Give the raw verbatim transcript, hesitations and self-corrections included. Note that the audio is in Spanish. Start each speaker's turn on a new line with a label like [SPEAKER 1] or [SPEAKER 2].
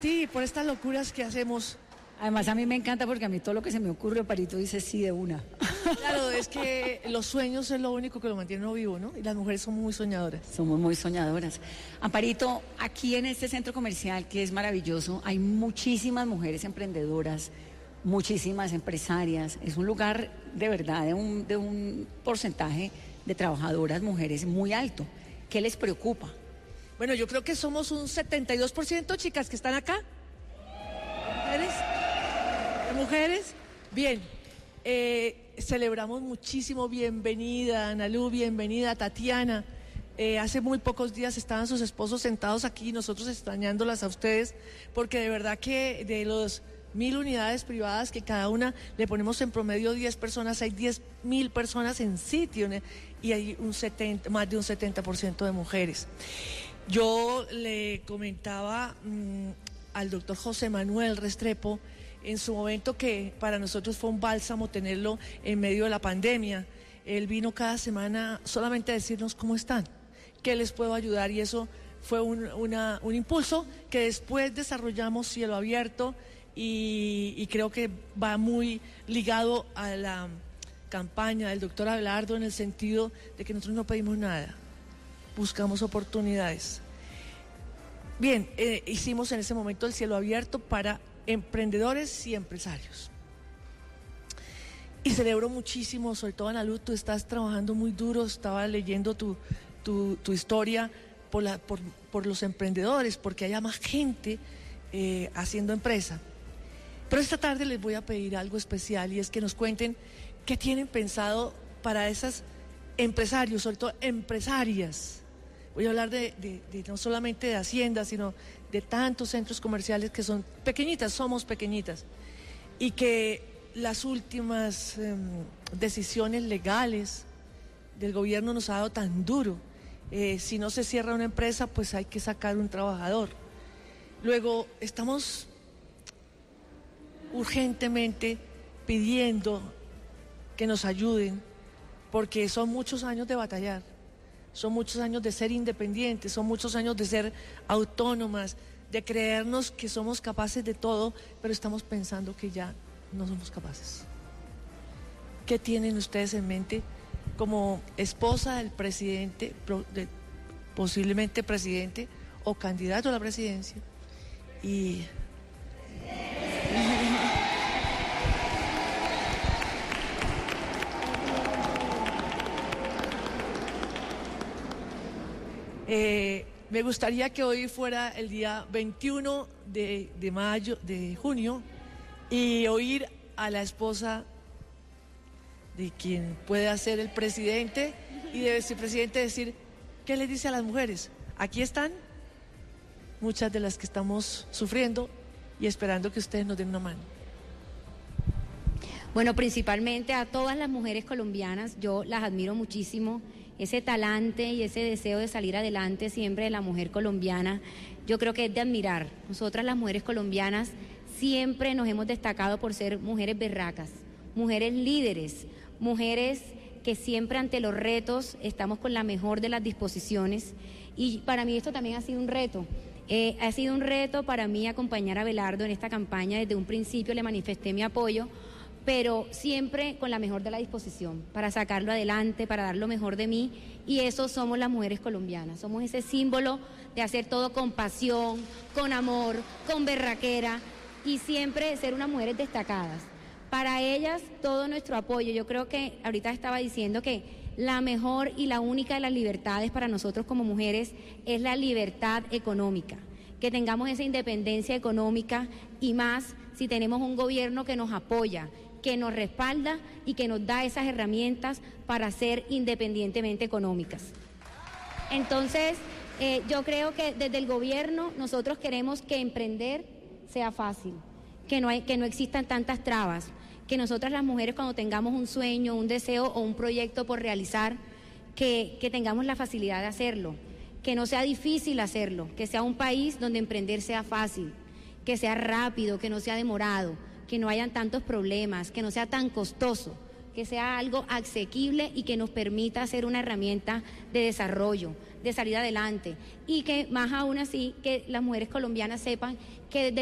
[SPEAKER 1] Sí, por estas locuras que hacemos.
[SPEAKER 2] Además a mí me encanta porque a mí todo lo que se me ocurre, Amparito dice sí de una.
[SPEAKER 1] Claro, es que los sueños es lo único que lo mantiene uno vivo, ¿no? Y las mujeres son muy soñadoras.
[SPEAKER 2] Somos muy soñadoras. Amparito, aquí en este centro comercial que es maravilloso, hay muchísimas mujeres emprendedoras, muchísimas empresarias. Es un lugar de verdad de un, de un porcentaje de trabajadoras mujeres muy alto. ¿Qué les preocupa?
[SPEAKER 1] Bueno, yo creo que somos un setenta y dos por ciento, chicas, que están acá. ¿Mujeres? ¿Mujeres? Bien. Eh, celebramos muchísimo. Bienvenida, Analu, bienvenida, Tatiana. Eh, hace muy pocos días estaban sus esposos sentados aquí, nosotros extrañándolas a ustedes, porque de verdad que de los mil unidades privadas que cada una le ponemos en promedio diez personas, hay diez mil personas en sitio, ¿no? Y hay un setenta, más de un setenta por ciento de mujeres. Yo le comentaba mmm, al doctor José Manuel Restrepo en su momento que para nosotros fue un bálsamo tenerlo en medio de la pandemia. Él vino cada semana solamente a decirnos cómo están, qué les puedo ayudar, y eso fue un, una, un impulso que después desarrollamos Cielo Abierto y, y creo que va muy ligado a la campaña del doctor Abelardo en el sentido de que nosotros no pedimos nada, buscamos oportunidades. Bien, eh, hicimos en ese momento el Cielo Abierto para emprendedores y empresarios. Y celebro muchísimo, sobre todo Analu, tú estás trabajando muy duro, estaba leyendo tu, tu, tu historia por, la, por, por los emprendedores, porque haya más gente eh, haciendo empresa. Pero esta tarde les voy a pedir algo especial y es que nos cuenten qué tienen pensado para esas empresarios, sobre todo empresarias. Voy a hablar de, de, de no solamente de Hacienda, sino de tantos centros comerciales que son pequeñitas, somos pequeñitas, y que las últimas eh, decisiones legales del gobierno nos ha dado tan duro. Eh, si no se cierra una empresa, pues hay que sacar un trabajador. Luego, estamos urgentemente pidiendo que nos ayuden, porque son muchos años de batallar. Son muchos años de ser independientes, son muchos años de ser autónomas, de creernos que somos capaces de todo, pero estamos pensando que ya no somos capaces. ¿Qué tienen ustedes en mente como esposa del presidente, de, posiblemente presidente o candidato a la presidencia? Y... Eh, me gustaría que hoy fuera el día veintiuno de, de mayo, de junio, y oír a la esposa de quien pueda ser el presidente y de vicepresidente decir, ¿qué les dice a las mujeres? Aquí están muchas de las que estamos sufriendo y esperando que ustedes nos den una mano.
[SPEAKER 3] Bueno, principalmente a todas las mujeres colombianas, yo las admiro muchísimo. Ese talante y ese deseo de salir adelante siempre de la mujer colombiana, yo creo que es de admirar. Nosotras las mujeres colombianas siempre nos hemos destacado por ser mujeres berracas, mujeres líderes, mujeres que siempre ante los retos estamos con la mejor de las disposiciones, y para mí esto también ha sido un reto. Eh, ha sido un reto para mí acompañar a Abelardo en esta campaña. Desde un principio le manifesté mi apoyo, pero siempre con la mejor de la disposición, para sacarlo adelante, para dar lo mejor de mí, y eso somos las mujeres colombianas, somos ese símbolo de hacer todo con pasión, con amor, con berraquera, y siempre ser unas mujeres destacadas. Para ellas, todo nuestro apoyo. Yo creo que ahorita estaba diciendo que la mejor y la única de las libertades para nosotros como mujeres es la libertad económica, que tengamos esa independencia económica, y más si tenemos un gobierno que nos apoya, que nos respalda y que nos da esas herramientas para ser independientemente económicas. Entonces, eh, yo creo que desde el gobierno nosotros queremos que emprender sea fácil, que no, hay, que no existan tantas trabas, que nosotras las mujeres cuando tengamos un sueño, un deseo o un proyecto por realizar, que, que tengamos la facilidad de hacerlo, que no sea difícil hacerlo, que sea un país donde emprender sea fácil, que sea rápido, que no sea demorado, que no hayan tantos problemas, que no sea tan costoso. que sea algo asequible y que nos permita ser una herramienta de desarrollo, de salir adelante, y que más aún así que las mujeres colombianas sepan que desde